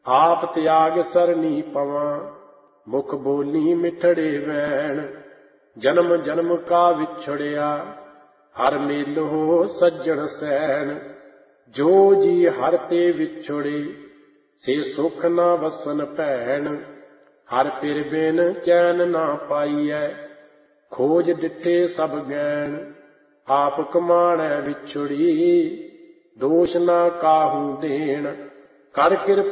आप त्याग सरनी पवा, मुख बोली मिठड़े वैन। जन्म जन्म का विछड़िया, हर मेलो सज्जन सैन। जो जी हर ते विछुड़े, से सुख ना वसन भैन। हर पिर बिन चैन ना पाईऐ, खोज डिठे सब गैन। आप कमाणै विछुड़ी, दोष ना काहू देन। कर किरपा